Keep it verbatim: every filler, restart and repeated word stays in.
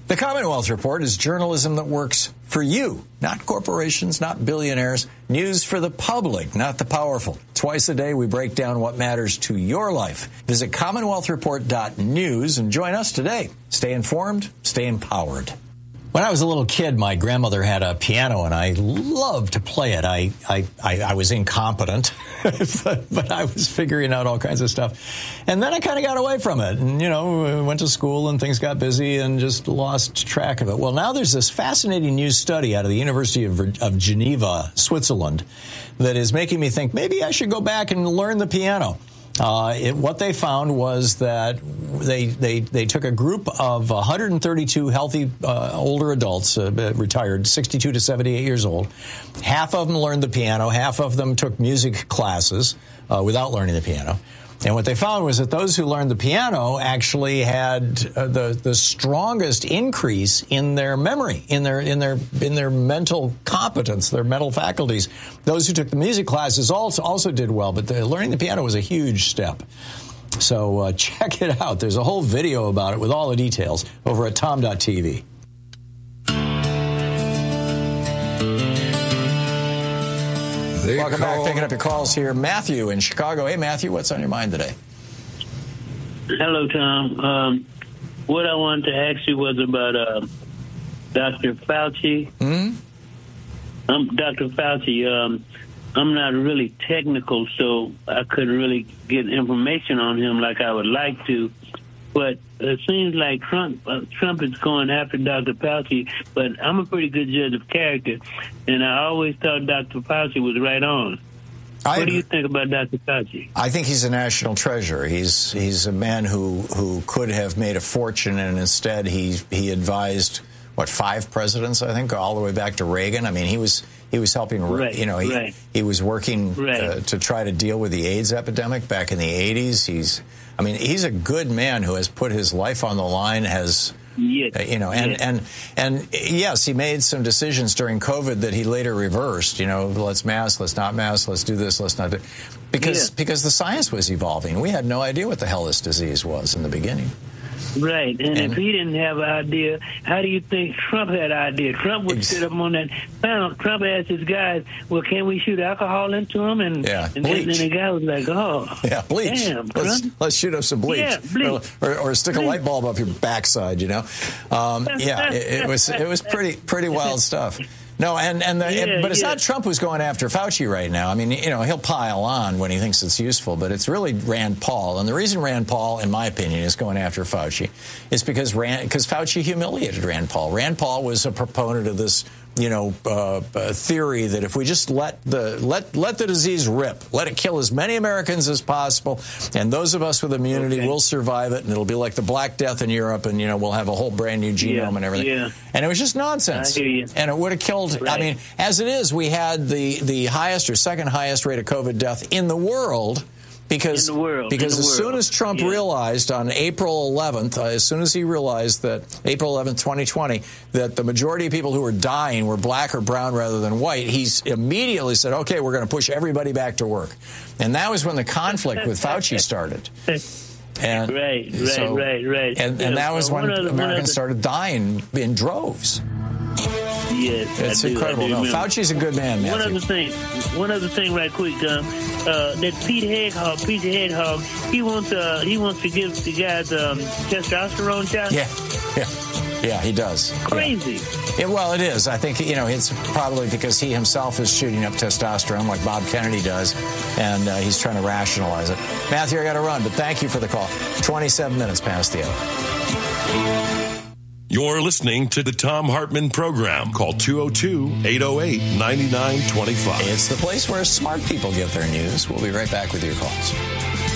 The Commonwealth Report is journalism that works for you, not corporations, not billionaires. News for the public, not the powerful. Twice a day, we break down what matters to your life. Visit commonwealth report dot news and join us today. Stay informed, stay empowered. When I was a little kid, my grandmother had a piano, and I loved to play it. I I, I, I was incompetent, but, but I was figuring out all kinds of stuff. And then I kind of got away from it, and, you know, went to school, and things got busy, and just lost track of it. Well, now there's this fascinating new study out of the University of, of Geneva, Switzerland, that is making me think maybe I should go back and learn the piano. Uh, it, what they found was that they they they took a group of one hundred thirty-two healthy uh, older adults, uh, retired, sixty-two to seventy-eight years old. Half of them learned the piano. Half of them took music classes uh, without learning the piano. And what they found was that those who learned the piano actually had uh, the the strongest increase in their memory, in their in their in their mental competence, their mental faculties. Those who took the music classes also also did well, but the, learning the piano was a huge step. So uh, check it out. There's a whole video about it with all the details over at tom dot t v. They Welcome back. Picking up your calls here. Matthew in Chicago. Hey, Matthew, what's on your mind today? Hello, Tom. Um, what I wanted to ask you was about uh, Doctor Fauci. Mm-hmm. Um, Doctor Fauci, um, I'm not really technical, so I couldn't really get information on him like I would like to. But it seems like Trump uh, Trump is going after Doctor Fauci, but I'm a pretty good judge of character, and I always thought Doctor Fauci was right on. I, what do you think about Doctor Fauci? I think he's a national treasure. He's he's a man who, who could have made a fortune, and instead he he advised, what, five presidents, I think, all the way back to Reagan. I mean, he was he was helping, right, you know, he, right. he was working right. uh, to try to deal with the AIDS epidemic back in the eighties. He's I mean, he's a good man who has put his life on the line, has, yes. uh, you know, and, yes. and, and yes, he made some decisions during COVID that he later reversed, you know, let's mask, let's not mask, let's do this, let's not do, because, yeah. because the science was evolving. We had no idea what the hell this disease was in the beginning. Right, and, and if he didn't have an idea, how do you think Trump had an idea? Trump would sit up on that panel. Trump asked his guys, well, can we shoot alcohol into him? And, yeah, and, and the guy was like, oh, yeah, bleach. Damn, let's, Trump. let's shoot up some bleach. Yeah, bleach. Or, or, or stick bleach. a light bulb up your backside, you know? Um, yeah, it, it was it was pretty pretty wild stuff. No, and, and the, yeah, it, but it's yeah. not Trump who's going after Fauci right now. I mean, you know, he'll pile on when he thinks it's useful, but it's really Rand Paul. And the reason Rand Paul, in my opinion, is going after Fauci is because Rand, because Fauci humiliated Rand Paul. Rand Paul was a proponent of this, you know, uh, uh, theory that if we just let the let let the disease rip, let it kill as many Americans as possible, and those of us with immunity okay. will survive it, and it'll be like the Black Death in Europe, and, you know, we'll have a whole brand new genome yeah, and everything. Yeah. And it was just nonsense. I hear you. And it would have killed, right. I mean, as it is, we had the, the highest or second highest rate of COVID death in the world. Because, in the world, because in the as world. soon as Trump yeah. realized on April eleventh, uh, as soon as he realized that April eleventh, twenty twenty, that the majority of people who were dying were black or brown rather than white, he immediately said, okay, we're going to push everybody back to work. And that was when the conflict with Fauci started. And right, right, so, right, right. And, and yeah, that was when other, Americans started dying in droves. Yes, it's I do, incredible. I do no, remember. Fauci's a good man, Matthew. One other thing, one other thing, right quick, um, uh, that Pete Hedgehog, Pete Hedgehog, he wants, uh, he wants to give the guys um, testosterone shots. Yeah, yeah, yeah, he does. Crazy. Yeah. It, well, it is. I think, you know, it's probably because he himself is shooting up testosterone like Bob Kennedy does, and uh, he's trying to rationalize it. Matthew, I got to run, but thank you for the call. twenty-seven minutes past the hour. You're listening to the Thom Hartmann Program. Call two oh two, eight oh eight, nine nine two five. It's the place where smart people get their news. We'll be right back with your calls.